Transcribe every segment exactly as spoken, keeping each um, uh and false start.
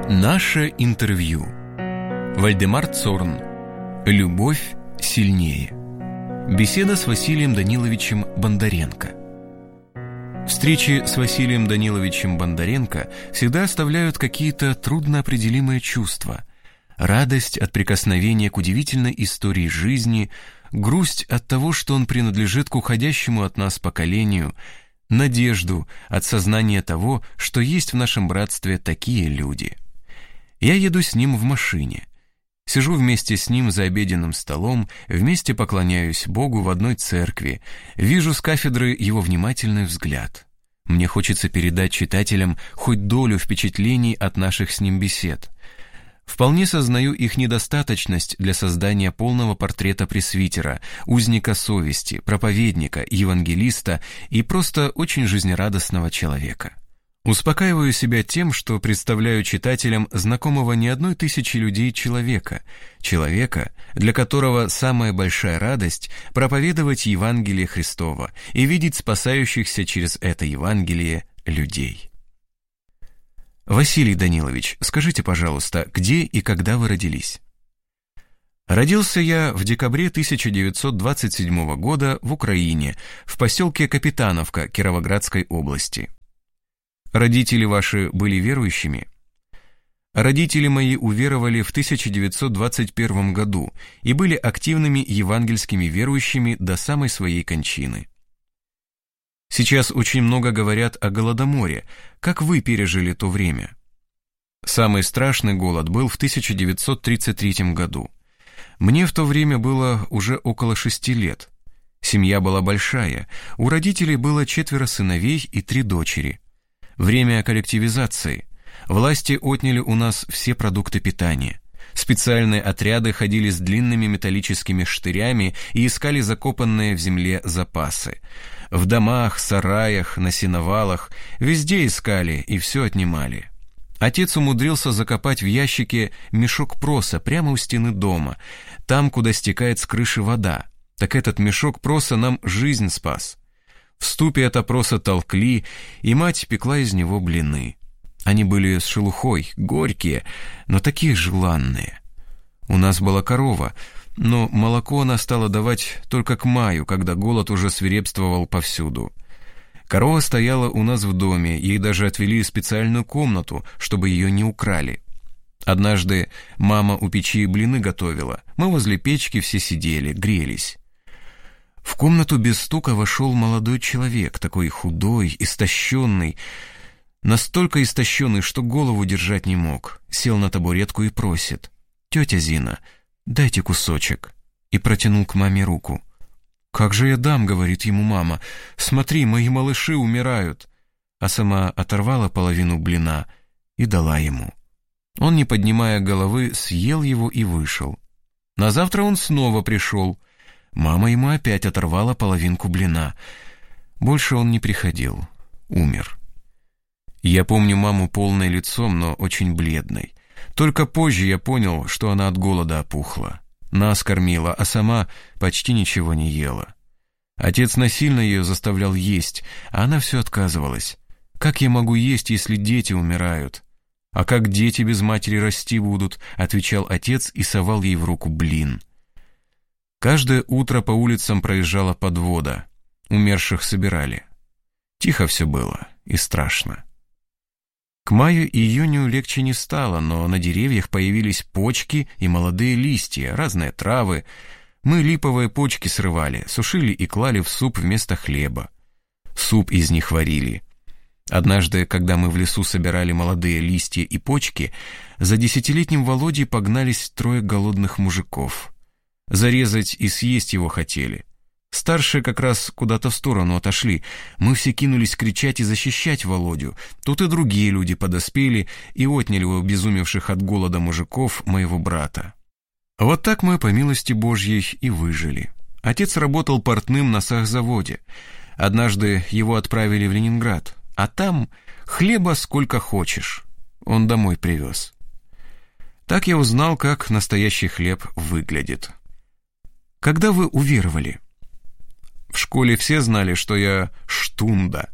Наше интервью. Вальдемар Цорн. Любовь сильнее. Беседа с Василием Даниловичем Бондаренко. Встречи с Василием Даниловичем Бондаренко всегда оставляют какие-то трудноопределимые чувства. Радость от прикосновения к удивительной истории жизни, грусть от того, что он принадлежит к уходящему от нас поколению, надежду от сознания того, что есть в нашем братстве такие люди. Я еду с ним в машине. Сижу вместе с ним за обеденным столом, вместе поклоняюсь Богу в одной церкви, вижу с кафедры его внимательный взгляд. Мне хочется передать читателям хоть долю впечатлений от наших с ним бесед. Вполне сознаю их недостаточность для создания полного портрета пресвитера, узника совести, проповедника, евангелиста и просто очень жизнерадостного человека. Успокаиваю себя тем, что представляю читателям знакомого не одной тысячи людей человека, человека, для которого самая большая радость – проповедовать Евангелие Христово и видеть спасающихся через это Евангелие людей. Василий Данилович, скажите, пожалуйста, где и когда вы родились? Родился я в декабре тысяча девятьсот двадцать седьмого года в Украине, в поселке Капитановка Кировоградской области. Родители ваши были верующими? Родители мои уверовали в тысяча девятьсот двадцать первом году и были активными евангельскими верующими до самой своей кончины. Сейчас очень много говорят о Голодоморе. Как вы пережили то время? Самый страшный голод был в тысяча девятьсот тридцать третьем году. Мне в то время было уже около шести лет. Семья была большая, у родителей было четверо сыновей и три дочери. Время коллективизации. Власти отняли у нас все продукты питания. Специальные отряды ходили с длинными металлическими штырями и искали закопанные в земле запасы. В домах, сараях, на сеновалах, везде искали и все отнимали. Отец умудрился закопать в ящике мешок проса прямо у стены дома, там, куда стекает с крыши вода. Так этот мешок проса нам жизнь спас. В ступе это проса толкли, и мать пекла из него блины. Они были с шелухой, горькие, но такие желанные. У нас была корова, но молоко она стала давать только к маю, когда голод уже свирепствовал повсюду. Корова стояла у нас в доме, ей даже отвели специальную комнату, чтобы ее не украли. Однажды мама у печи блины готовила, мы возле печки все сидели, грелись. В комнату без стука вошел молодой человек, такой худой, истощенный, настолько истощенный, что голову держать не мог. Сел на табуретку и просит: «Тетя Зина, дайте кусочек», и протянул к маме руку. «Как же я дам?» — говорит ему мама. «Смотри, мои малыши умирают». А сама оторвала половину блина и дала ему. Он, не поднимая головы, съел его и вышел. На завтра он снова пришел. Мама ему опять оторвала половинку блина. Больше он не приходил. Умер. Я помню маму полной лицом, но очень бледной. Только позже я понял, что она от голода опухла. Нас кормила, а сама почти ничего не ела. Отец насильно ее заставлял есть, а она все отказывалась. «Как я могу есть, если дети умирают?» «А как дети без матери расти будут?» — отвечал отец и совал ей в руку блин. Каждое утро по улицам проезжала подвода. Умерших собирали. Тихо все было и страшно. К маю и июню легче не стало, но на деревьях появились почки и молодые листья, разные травы. Мы липовые почки срывали, сушили и клали в суп вместо хлеба. Суп из них варили. Однажды, когда мы в лесу собирали молодые листья и почки, за десятилетним Володей погнались трое голодных мужиков. Зарезать и съесть его хотели. Старшие как раз куда-то в сторону отошли. Мы все кинулись кричать и защищать Володю. Тут и другие люди подоспели и отняли у обезумевших от голода мужиков моего брата. Вот так мы, по милости Божьей, и выжили. Отец работал портным на сахзаводе. Однажды его отправили в Ленинград, а там хлеба сколько хочешь. Он домой привез. Так я узнал, как настоящий хлеб выглядит. Когда вы уверовали? В школе все знали, что я штунда.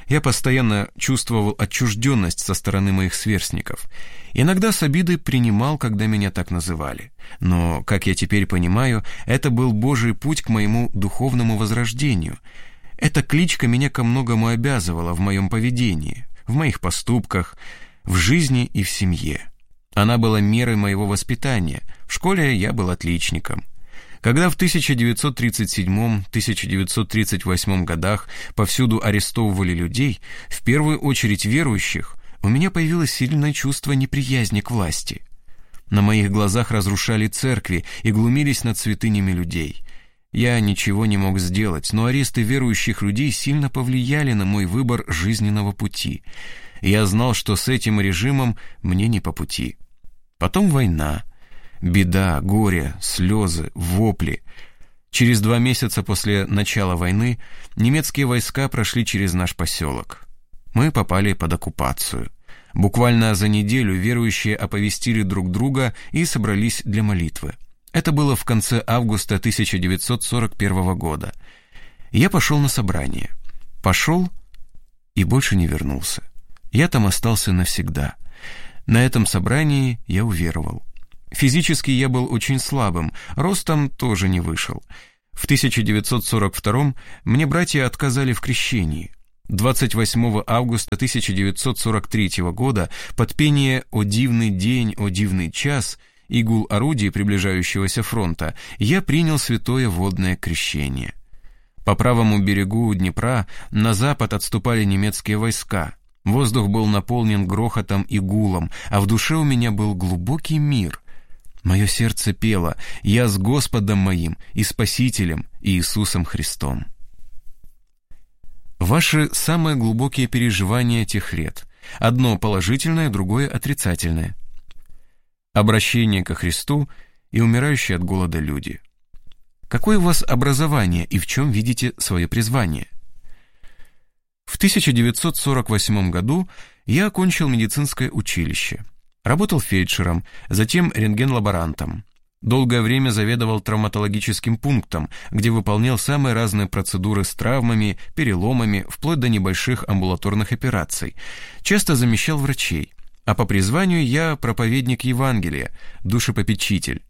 Я постоянно чувствовал отчужденность со стороны моих сверстников. Иногда с обидой принимал, когда меня так называли. Но, как я теперь понимаю, это был Божий путь к моему духовному возрождению. Эта кличка меня ко многому обязывала в моем поведении, в моих поступках, в жизни и в семье. Она была мерой моего воспитания. В школе я был отличником. Когда в тысяча девятьсот тридцать седьмом — тысяча девятьсот тридцать восьмом годах повсюду арестовывали людей, в первую очередь верующих, у меня появилось сильное чувство неприязни к власти. На моих глазах разрушали церкви и глумились над святынями людей. Я ничего не мог сделать, но аресты верующих людей сильно повлияли на мой выбор жизненного пути. Я знал, что с этим режимом мне не по пути. Потом война. Беда, горе, слезы, вопли. Через два месяца после начала войны немецкие войска прошли через наш поселок. Мы попали под оккупацию. Буквально за неделю верующие оповестили друг друга и собрались для молитвы. Это было в конце августа тысяча девятьсот сорок первого года. Я пошел на собрание. Пошел и больше не вернулся. Я там остался навсегда. На этом собрании я уверовал. Физически я был очень слабым, ростом тоже не вышел. В тысяча девятьсот сорок втором мне братья отказали в крещении. двадцать восьмого августа тысяча девятьсот сорок третьего года под пение «О дивный день, о дивный час» и гул орудий приближающегося фронта я принял святое водное крещение. По правому берегу Днепра на запад отступали немецкие войска. Воздух был наполнен грохотом и гулом, а в душе у меня был глубокий мир. Мое сердце пело: «Я с Господом моим и Спасителем Иисусом Христом». Ваши самые глубокие переживания тех лет. Одно положительное, другое отрицательное. Обращение ко Христу и умирающие от голода люди. Какое у вас образование и в чем видите свое призвание? В тысяча девятьсот сорок восьмом году я окончил медицинское училище. Работал фельдшером, затем рентген-лаборантом. Долгое время заведовал травматологическим пунктом, где выполнял самые разные процедуры с травмами, переломами, вплоть до небольших амбулаторных операций. Часто замещал врачей. А по призванию я проповедник Евангелия, душепопечитель.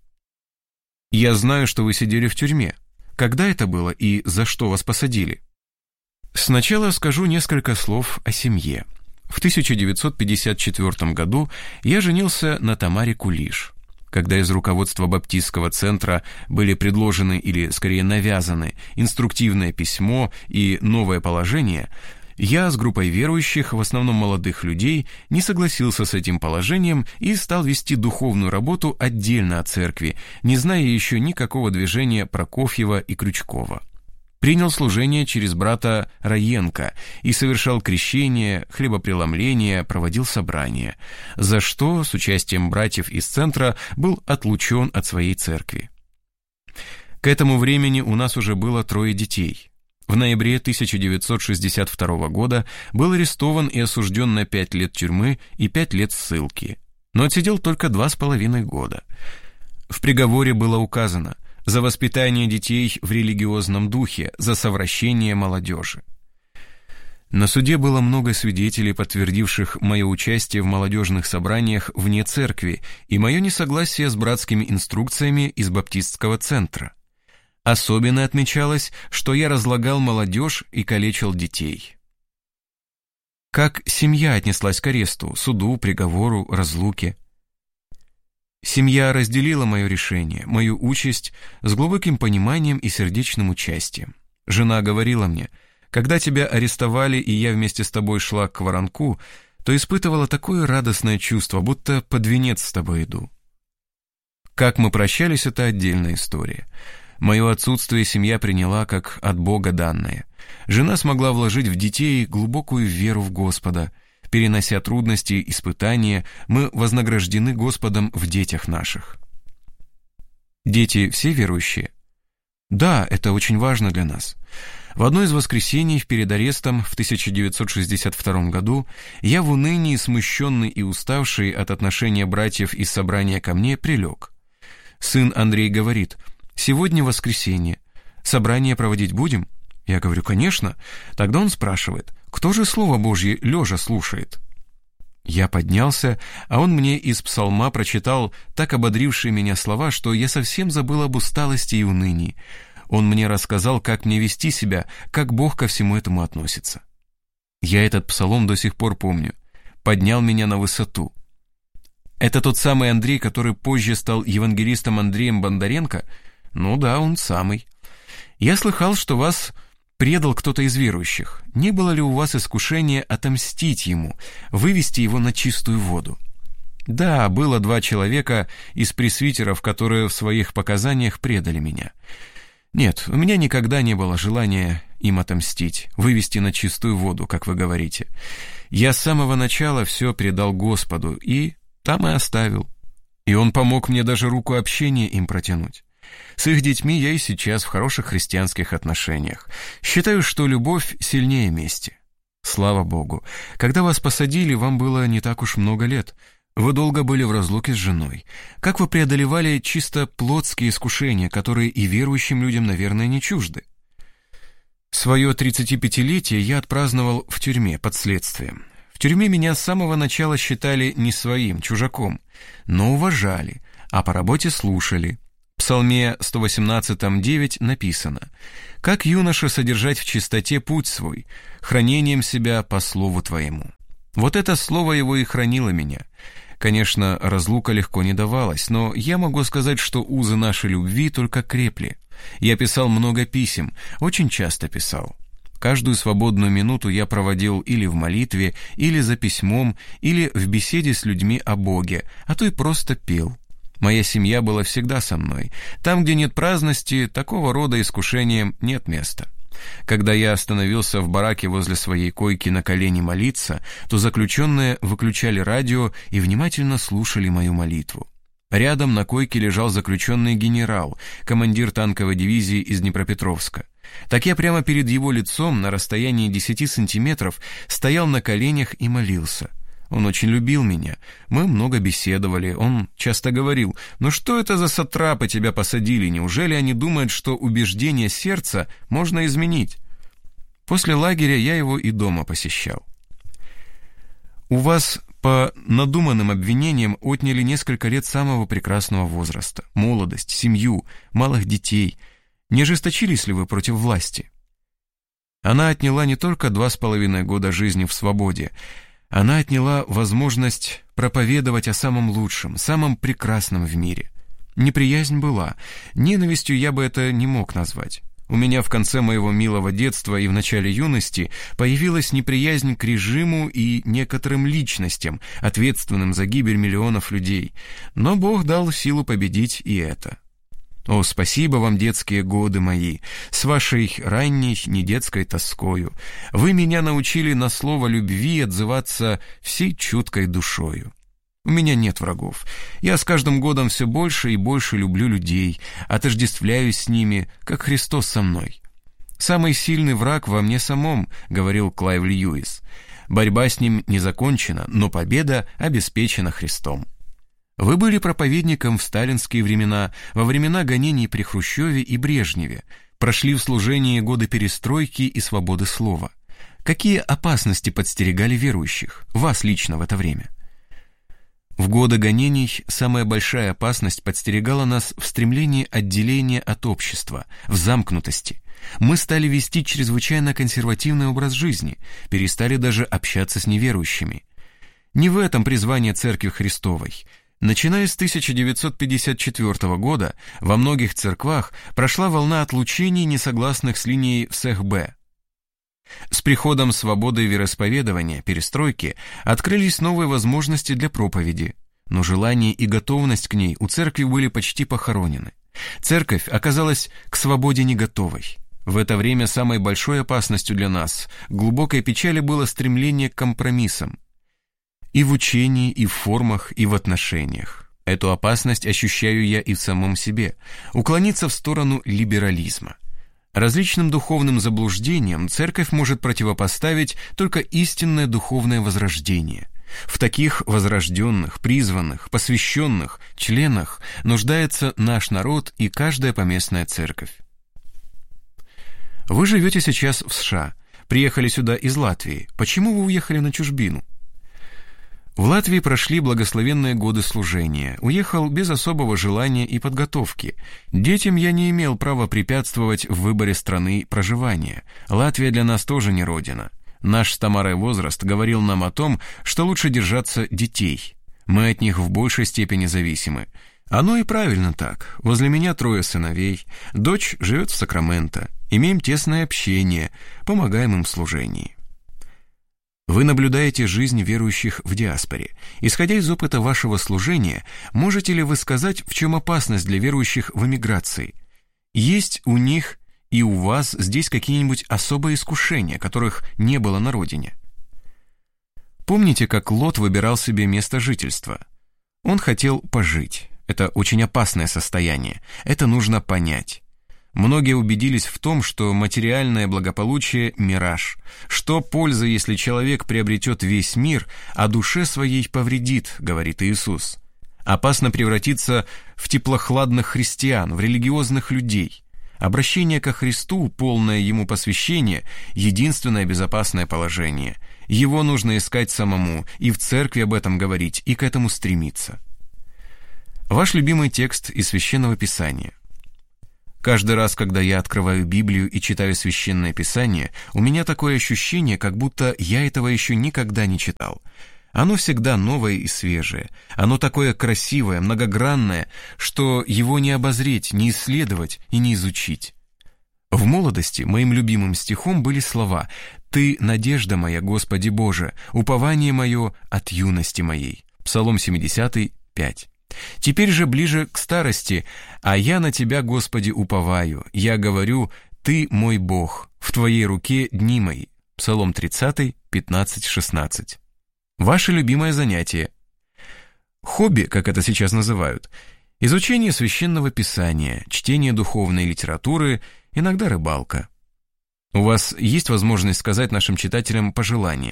Я знаю, что вы сидели в тюрьме. Когда это было и за что вас посадили? Сначала скажу несколько слов о семье. В тысяча девятьсот пятьдесят четвёртом году я женился на Тамаре Кулиш. Когда из руководства баптистского центра были предложены или, скорее, навязаны инструктивное письмо и новое положение, я с группой верующих, в основном молодых людей, не согласился с этим положением и стал вести духовную работу отдельно от церкви, не зная еще никакого движения Прокофьева и Крючкова. Принял служение через брата Раенко и совершал крещение, хлебопреломление, проводил собрания, за что с участием братьев из центра был отлучен от своей церкви. К этому времени у нас уже было трое детей. В ноябре тысяча девятьсот шестьдесят второго года был арестован и осужден на пять лет тюрьмы и пять лет ссылки, но отсидел только два с половиной года. В приговоре было указано: за воспитание детей в религиозном духе, за совращение молодежи. На суде было много свидетелей, подтвердивших мое участие в молодежных собраниях вне церкви и мое несогласие с братскими инструкциями из баптистского центра. Особенно отмечалось, что я разлагал молодежь и калечил детей. Как семья отнеслась к аресту, суду, приговору, разлуке? Семья разделила мое решение, мою участь с глубоким пониманием и сердечным участием. Жена говорила мне: когда тебя арестовали и я вместе с тобой шла к воронку, то испытывала такое радостное чувство, будто под венец с тобой иду. Как мы прощались, это отдельная история. Мое отсутствие семья приняла как от Бога данное. Жена смогла вложить в детей глубокую веру в Господа. Перенося трудности, испытания, мы вознаграждены Господом в детях наших. Дети все верующие? Да, это очень важно для нас. В одно из воскресений перед арестом в тысяча девятьсот шестьдесят втором году я в унынии, смущенный и уставший от отношения братьев из собрания ко мне, прилег. Сын Андрей говорит: «Сегодня воскресенье. Собрание проводить будем?» Я говорю: «Конечно». Тогда он спрашивает: «Кто же Слово Божье лежа слушает?» Я поднялся, а он мне из псалма прочитал так ободрившие меня слова, что я совсем забыл об усталости и унынии. Он мне рассказал, как мне вести себя, как Бог ко всему этому относится. Я этот псалом до сих пор помню. «Поднял меня на высоту». Это тот самый Андрей, который позже стал евангелистом Андреем Бондаренко? Ну да, он самый. Я слыхал, что вас предал кто-то из верующих. Не было ли у вас искушения отомстить ему, вывести его на чистую воду? Да, было два человека из пресвитеров, которые в своих показаниях предали меня. Нет, у меня никогда не было желания им отомстить, вывести на чистую воду, как вы говорите. Я с самого начала все предал Господу и там и оставил. И Он помог мне даже руку общения им протянуть. С их детьми я и сейчас в хороших христианских отношениях. Считаю, что любовь сильнее мести. Слава Богу. Когда вас посадили, вам было не так уж много лет. Вы долго были в разлуке с женой. Как вы преодолевали чисто плотские искушения, которые и верующим людям, наверное, не чужды? Свое тридцатипятилетие я отпраздновал в тюрьме под следствием. В тюрьме меня с самого начала считали не своим, чужаком, но уважали, а по работе слушали. В Псалме сто восемнадцатом девять написано: «Как юноша содержать в чистоте путь свой, хранением себя по слову твоему». Вот это слово его и хранило меня. Конечно, разлука легко не давалась, но я могу сказать, что узы нашей любви только крепли. Я писал много писем, очень часто писал. Каждую свободную минуту я проводил или в молитве, или за письмом, или в беседе с людьми о Боге, а то и просто пел. Моя семья была всегда со мной. Там, где нет праздности, такого рода искушениям нет места. Когда я остановился в бараке возле своей койки на колени молиться, то заключенные выключали радио и внимательно слушали мою молитву. Рядом на койке лежал заключенный генерал, командир танковой дивизии из Днепропетровска. Так я прямо перед его лицом на расстоянии десяти сантиметров стоял на коленях и молился. Он очень любил меня, мы много беседовали, он часто говорил: «Ну что это за сатрапы тебя посадили, неужели они думают, что убеждения сердца можно изменить?» После лагеря я его и дома посещал. У вас по надуманным обвинениям отняли несколько лет самого прекрасного возраста, молодость, семью, малых детей. Не ожесточились ли вы против власти? Она отняла не только два с половиной года жизни в свободе, она отняла возможность проповедовать о самом лучшем, самом прекрасном в мире. Неприязнь была, ненавистью я бы это не мог назвать. У меня в конце моего милого детства и в начале юности появилась неприязнь к режиму и некоторым личностям, ответственным за гибель миллионов людей. Но Бог дал силу победить и это. О, спасибо вам, детские годы мои, с вашей ранней недетской тоскою. Вы меня научили на слово любви отзываться всей чуткой душою. У меня нет врагов. Я с каждым годом все больше и больше люблю людей, отождествляюсь с ними, как Христос со мной. «Самый сильный враг во мне самом», — говорил Клайв Льюис. «Борьба с ним не закончена, но победа обеспечена Христом». Вы были проповедником в сталинские времена, во времена гонений при Хрущеве и Брежневе, прошли в служении годы перестройки и свободы слова. Какие опасности подстерегали верующих, вас лично в это время? В годы гонений самая большая опасность подстерегала нас в стремлении отделения от общества, в замкнутости. Мы стали вести чрезвычайно консервативный образ жизни, перестали даже общаться с неверующими. Не в этом призвание Церкви Христовой. Начиная с тысяча девятьсот пятьдесят четвёртого года во многих церквах прошла волна отлучений, несогласных с линией ВСХБ. С приходом свободы вероисповедания, перестройки, открылись новые возможности для проповеди, но желание и готовность к ней у церкви были почти похоронены. Церковь оказалась к свободе не готовой. В это время самой большой опасностью для нас, глубокой печали, было стремление к компромиссам. И в учении, и в формах, и в отношениях. Эту опасность ощущаю я и в самом себе. Уклониться в сторону либерализма. Различным духовным заблуждениям церковь может противопоставить только истинное духовное возрождение. В таких возрожденных, призванных, посвященных членах нуждается наш народ и каждая поместная церковь. Вы живете сейчас в США, приехали сюда из Латвии. Почему вы уехали на чужбину? В Латвии прошли благословенные годы служения. Уехал без особого желания и подготовки. Детям я не имел права препятствовать в выборе страны проживания. Латвия для нас тоже не родина. Наш с Тамарой возраст говорил нам о том, что лучше держаться детей. Мы от них в большей степени зависимы. Оно и правильно так. Возле меня трое сыновей. Дочь живет в Сакраменто. Имеем тесное общение, помогаем им в служении. Вы наблюдаете жизнь верующих в диаспоре. Исходя из опыта вашего служения, можете ли вы сказать, в чем опасность для верующих в эмиграции? Есть у них и у вас здесь какие-нибудь особые искушения, которых не было на родине? Помните, как Лот выбирал себе место жительства? Он хотел пожить. Это очень опасное состояние. Это нужно понять. Многие убедились в том, что материальное благополучие – мираж. Что польза, если человек приобретет весь мир, а душе своей повредит, говорит Иисус. Опасно превратиться в теплохладных христиан, в религиозных людей. Обращение ко Христу, полное Ему посвящение – единственное безопасное положение. Его нужно искать самому, и в церкви об этом говорить, и к этому стремиться. Ваш любимый текст из Священного Писания. Каждый раз, когда я открываю Библию и читаю Священное Писание, у меня такое ощущение, как будто я этого еще никогда не читал. Оно всегда новое и свежее. Оно такое красивое, многогранное, что его не обозреть, не исследовать и не изучить. В молодости моим любимым стихом были слова «Ты, надежда моя, Господи Боже, упование мое от юности моей». Псалом семидесятый, пять. Теперь же ближе к старости, а я на Тебя, Господи, уповаю. Я говорю, Ты мой Бог, в Твоей руке дни мои. Псалом тридцатый, пятнадцать, шестнадцать. Ваше любимое занятие. Хобби, как это сейчас называют. Изучение Священного Писания, чтение духовной литературы, иногда рыбалка. У вас есть возможность сказать нашим читателям пожелания.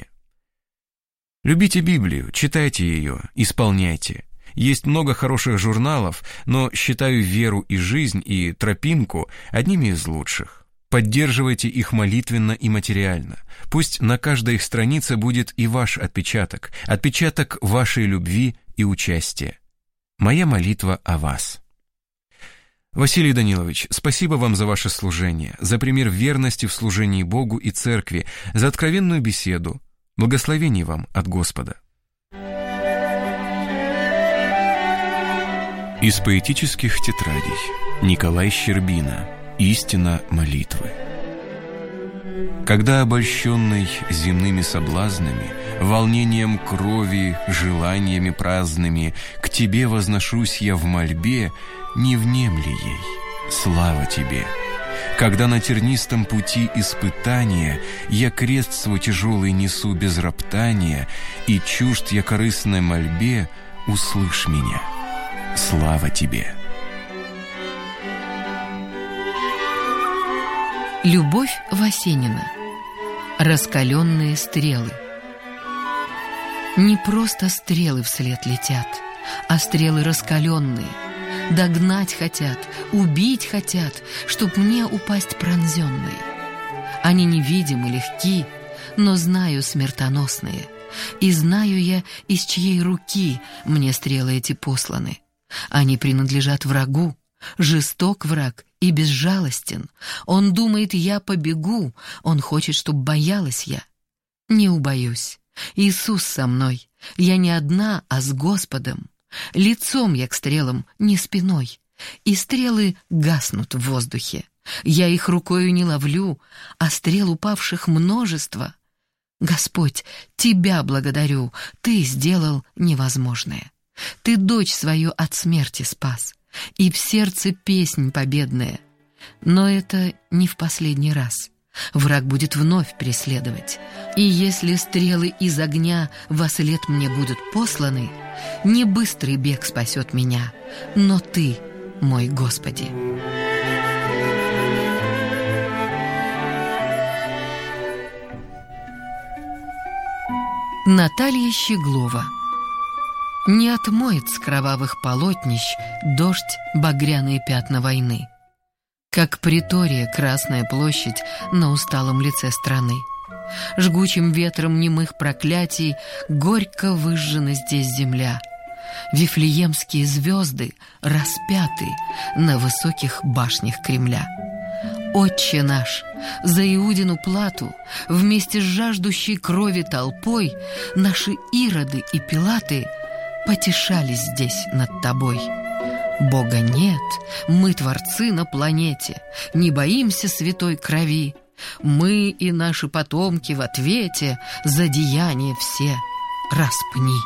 Любите Библию, читайте ее, исполняйте. Есть много хороших журналов, но считаю веру и жизнь и тропинку одними из лучших. Поддерживайте их молитвенно и материально. Пусть на каждой их странице будет и ваш отпечаток, отпечаток вашей любви и участия. Моя молитва о вас. Василий Данилович, спасибо вам за ваше служение, за пример верности в служении Богу и Церкви, за откровенную беседу. Благословений вам от Господа. Из поэтических тетрадей. Николай Щербина. Истина молитвы. Когда обольщенный земными соблазнами, волнением крови, желаниями праздными, к Тебе возношусь я в мольбе, не внемли ей, слава Тебе. Когда на тернистом пути испытания я крест свой тяжелый несу без роптания, и чужд я корыстной мольбе, услышь меня. Слава Тебе! Любовь Васенина. Раскаленные стрелы. Не просто стрелы вслед летят, а стрелы раскаленные. Догнать хотят, убить хотят, чтоб мне упасть пронзенной. Они невидимы, легки, но знаю смертоносные. И знаю я, из чьей руки мне стрелы эти посланы. Они принадлежат врагу, жесток враг и безжалостен. Он думает, я побегу, он хочет, чтоб боялась я. Не убоюсь, Иисус со мной, я не одна, а с Господом. Лицом я к стрелам, не спиной, и стрелы гаснут в воздухе. Я их рукою не ловлю, а стрел упавших множество. Господь, Тебя благодарю, Ты сделал невозможное. Ты дочь свою от смерти спас, и в сердце песнь победная. Но это не в последний раз. Враг будет вновь преследовать. И если стрелы из огня вослед мне будут посланы, не быстрый бег спасет меня, но Ты, мой Господи. Наталья Щеглова. Не отмоет с кровавых полотнищ дождь багряные пятна войны. как притория Красная площадь на усталом лице страны. Жгучим ветром немых проклятий горько выжжена здесь земля. Вифлеемские звезды распяты на высоких башнях Кремля. Отче наш, за Иудину плату, вместе с жаждущей крови толпой, наши Ироды и Пилаты потешались здесь над тобой. Бога нет, мы творцы на планете, не боимся святой крови. Мы и наши потомки в ответе за деяния все распни.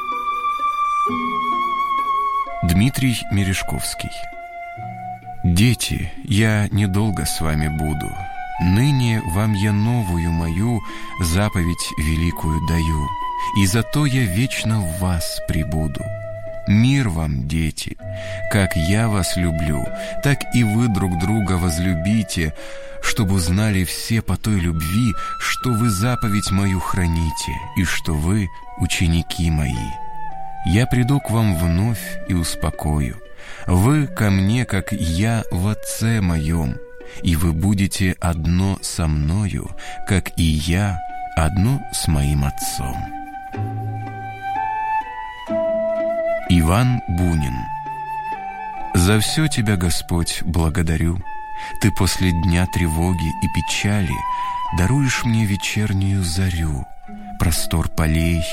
Дмитрий Мережковский. Дети, я недолго с вами буду. Ныне вам я новую мою заповедь великую даю, и зато я вечно в вас пребуду. Мир вам, дети! Как я вас люблю, так и вы друг друга возлюбите, чтобы узнали все по той любви, что вы заповедь мою храните, и что вы ученики мои. Я приду к вам вновь и успокою. Вы ко мне, как я в Отце моем, и вы будете одно со мною, как и я одно с моим Отцом. Иван Бунин. За все тебя, Господь, благодарю. Ты после дня тревоги и печали даруешь мне вечернюю зарю, простор полей